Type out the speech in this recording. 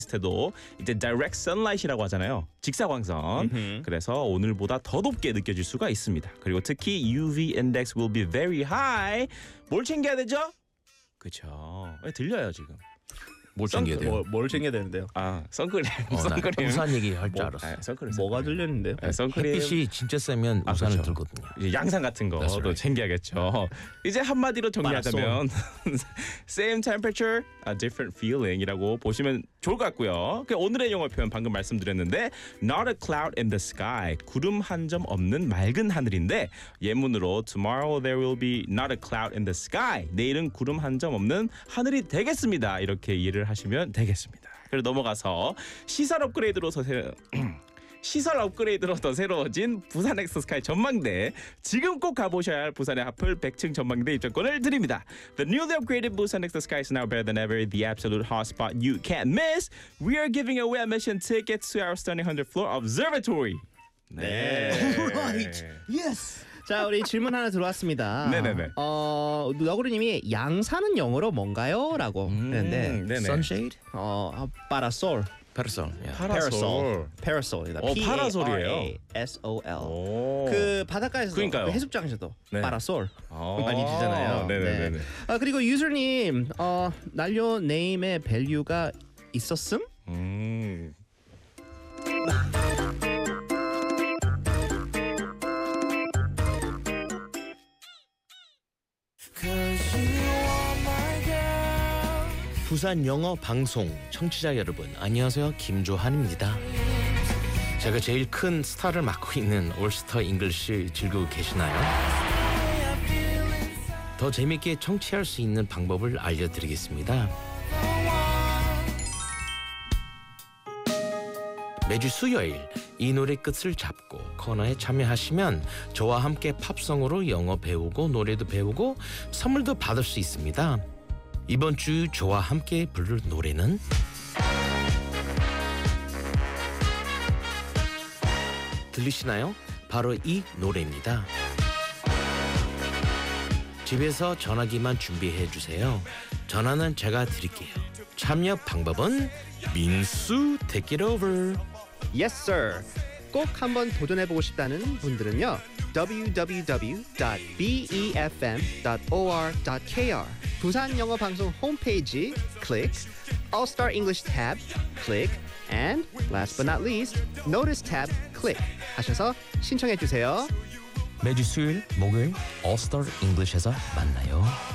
도 이제 direct sunlight이라고 하잖아요. 직사광선. 그래서 오늘보다 더 높게 느껴질 수가 있습니다. 그리고 특히 UV index will be very high. 뭘 챙겨야 되죠? 그렇죠. 들려요 지금. 뭘 챙겨야 돼요? 뭘 챙겨야 되는데요? 아 선크림. 나 선크림. 우산 얘기 할 줄 알았어. 선크림. 뭐가 들렸는데요? 선크림. 햇빛이 진짜 세면 우산을 그렇죠. 들거든요. 이제 양산 같은 거도 right. 챙겨야겠죠. 이제 한마디로 정리하자면 same temperature, a different feeling이라고 보시면 좋을 것 같고요. 오늘의 영어 표현 방금 말씀드렸는데 not a cloud in the sky, 구름 한 점 없는 맑은 하늘인데 예문으로 tomorrow there will be not a cloud in the sky, 내일은 구름 한 점 없는 하늘이 되겠습니다. 이렇게 이해를 하시면 되겠습니다. 그리고 넘어가서 시설 업그레이드로 더 새로워진 부산 엑스스카이 전망대, 지금 꼭 가보셔야 할 부산의 하플 100층 전망대 입장권을 드립니다. The newly upgraded Busan X-Sky is now better than ever, the absolute hotspot you can't miss. We are giving away admission tickets to our stunning 100th floor observatory. 네. Right. Yes. 자, 우리 질문 하나 들어왔습니다. 네네네. 너구리님이 양산은 영어로 뭔가요? 라고 했는데 네네. Sunshade? parasol. Parasol. parasol이다. 파라솔이에요. P-A-R-A-S-O-L. 오. 그 바닷가에서 그러니까요. 해수장에서도 네. parasol 많이 주잖아요. 네네네. 그리고 유저님 난료 네임의 밸류가 있었음? 부산 영어 방송 청취자 여러분, 안녕하세요. 김조한입니다. 제가 제일 큰 스타를 맡고 있는 올스터 잉글리시 즐기고 계시나요? 더 재밌게 청취할 수 있는 방법을 알려드리겠습니다. 매주 수요일 이 노래 끝을 잡고 코너에 참여하시면 저와 함께 팝송으로 영어 배우고 노래도 배우고 선물도 받을 수 있습니다. 이번 주 저와 함께 부를 노래는 들리시나요? 바로 이 노래입니다. 집에서 전화기만 준비해 주세요. 전화는 제가 드릴게요. 참여 방법은 민수 take it over. Yes, sir. 꼭 한번 도전해보고 싶다는 분들은요. www.befm.or.kr 부산 영어 방송 홈페이지 클릭, All Star English tab 클릭, and last but not least, Notice tab 클릭 하셔서 신청해 주세요. 매주 수요일, 목요일 All Star English에서 만나요.